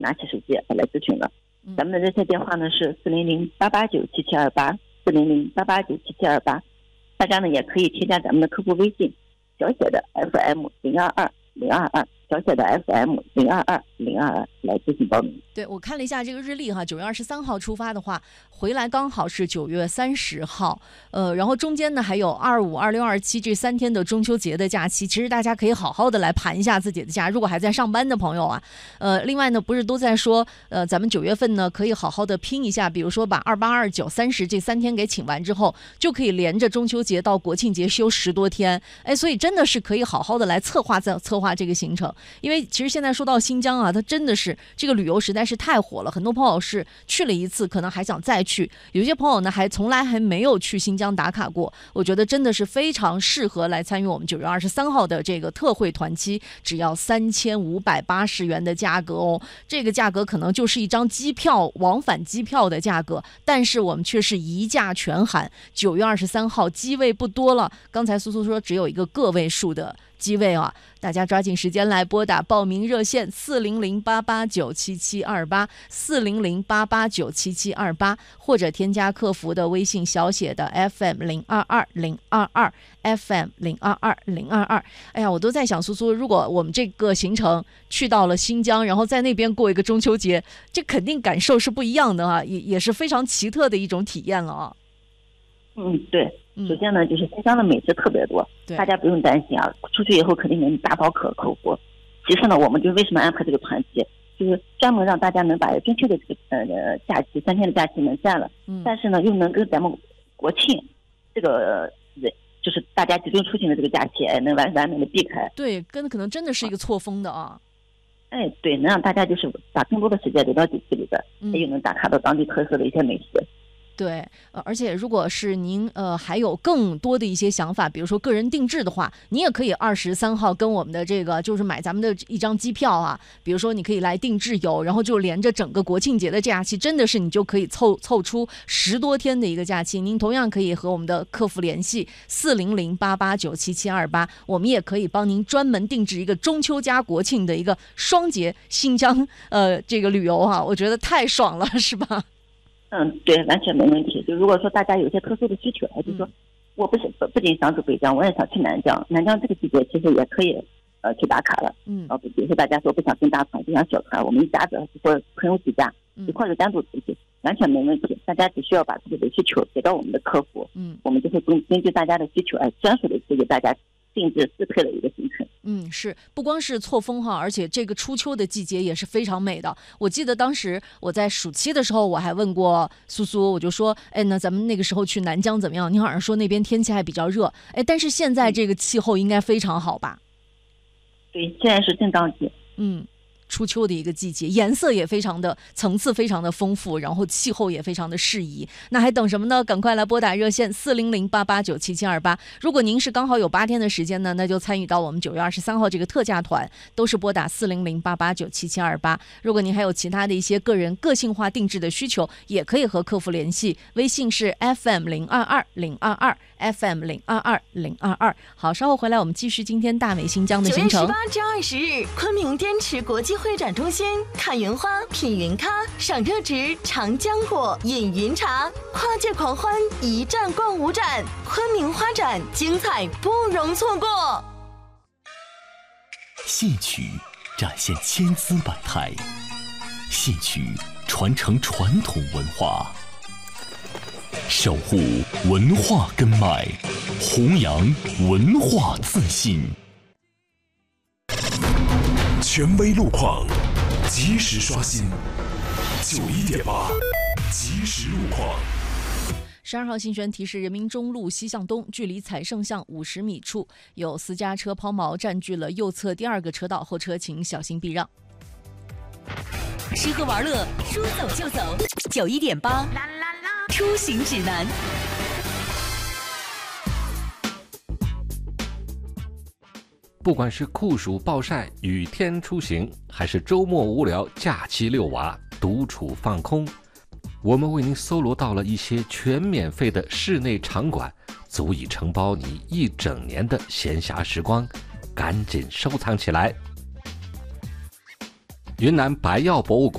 拿起手机来咨询了。咱们的热线电话呢是400-889-7728，400-889-7728，大家呢也可以添加咱们的客户微信，小写的 FM022022，小写的 FM022022来咨询报名。 对，我看了一下这个日历哈，9月23号出发的话，回来刚好是9月30号，然后中间呢还有25、26、27这3天的中秋节的假期，其实大家可以好好的来盘一下自己的假，如果还在上班的朋友啊，另外呢不是都在说，咱们9月份呢可以好好的拼一下，比如说把28、29、30这3天给请完之后，就可以连着中秋节到国庆节休10多天，哎，所以真的是可以好好的来策划这个行程，因为其实现在说到新疆啊，它真的是这个旅游实在是太火了，很多朋友是去了一次，可能还想再去，有些朋友呢还从来还没有去新疆打卡过，我觉得真的是非常适合来参与我们9月23号的这个特惠团期，只要3580元的价格哦，这个价格可能就是一张机票往返机票的价格，但是我们却是一价全含，9月23号机位不多了，刚才苏苏说只有一个个位数的机位啊，大家抓紧时间来拨打报名热线400-889-7728，400-889-7728，或者添加客服的微信小写的 FM022022 FM022022。哎呀，我都在想，苏苏，如果我们这个行程去到了新疆，然后在那边过一个中秋节，这肯定感受是不一样的啊，也是非常奇特的一种体验了啊。 对。首先呢，就是新疆的美食特别多，大家不用担心啊，出去以后肯定能大饱口福。其次呢，我们就为什么安排这个团期，就是专门让大家能把中秋的这个假期3天的假期能占了，但是呢又能跟咱们国庆这个就是大家集中出行的这个假期能完美的避开。 对，跟可能真的是一个错峰的啊。 对，能让大家就是把更多的时间留到景区里边，又能打卡到当地特色的一些美食。 对，而且如果是您还有更多的一些想法，比如说个人定制的话，你也可以23号跟我们的这个就是买咱们的一张机票啊，比如说你可以来定制游，然后就连着整个国庆节的假期，真的是你就可以凑出10多天的一个假期。您同样可以和我们的客服联系400-889-7728，我们也可以帮您专门定制一个中秋加国庆的一个双节新疆这个旅游啊，我觉得太爽了，是吧？ 对，完全没问题。就如果说大家有些特殊的需求，就是说我不仅想走北疆，我也想去南疆。南疆这个季节其实也可以去打卡了。比如说大家说不想跟大团，就想小团，我们一家子或者朋友几家一块就单独出去，完全没问题。大家只需要把自己的需求给到我们的客服，我们就会根据大家的需求专属的给大家定制适配的一个行程。 是不光是错峰哈，而且这个初秋的季节也是非常美的。我记得当时我在暑期的时候，我还问过苏苏，我就说，那咱们那个时候去南疆怎么样？你好像说那边天气还比较热，但是现在这个气候应该非常好吧？ 对，现在是正当季。 初秋的一个季节，颜色也非常的层次非常的丰富，然后气候也非常的适宜。那还等什么呢？赶快来拨打热线400-889-7728。如果您是刚好有8天的时间呢，那就参与到我们9月23号这个特价团，都是拨打400-889-7728。如果您还有其他的一些个人个性化定制的需求，也可以和客服联系，微信是 FM022022 FM022022。好，稍后回来我们继续今天大美新疆的行程。 9月18至20日，昆明滇池国际会展中心看云花、品云咖、赏热植、尝浆果、饮云茶，跨界狂欢，一站逛5展，昆明花展精彩不容错过。 戏曲展现千姿百态，戏曲传承传统文化，守护文化根脉，弘扬文化自信。权威路况，及时刷新。91.8，即时路况。 12号新闻提示：人民中路西向东，距离采盛巷50米处有私家车抛锚，占据了右侧第2个车道，后车请小心避让。 吃喝玩乐，说走就走。91.8，出行指南。 不管是酷暑暴晒、雨天出行，还是周末无聊、假期遛娃、独处放空，我们为您搜罗到了一些全免费的室内场馆，足以承包你一整年的闲暇时光，赶紧收藏起来。云南白药博物馆